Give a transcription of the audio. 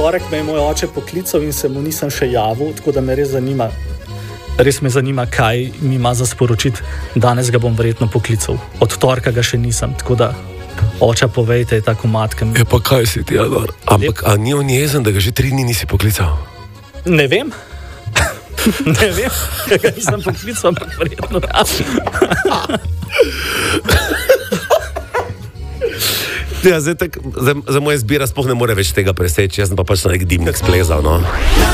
torek me je moj oče poklical in se mu nisem še javil, tako da me res me zanima, kaj mi ima za sporočiti. Danes ga bom verjetno poklical. Od torka ga še nisem, tako da oča, povejte, je tako matkem. Ja, pa kaj si ti, Ador? Ampak, a ni on jezen, da ga že 3 dni nisi poklical? Ne vem. Ne vem, ga nisem poklical, ampak verjetno. Ja, zdaj moja zbira sploh ne more več tega preseči, jaz sem pa pač na nek dimnik splezal, no.